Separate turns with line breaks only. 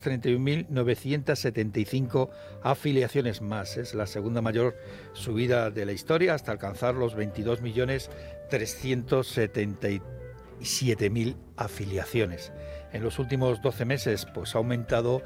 31.975 afiliaciones más. Es la segunda mayor subida de la historia hasta alcanzar los 22.377.000 afiliaciones. En los últimos 12 meses pues ha aumentado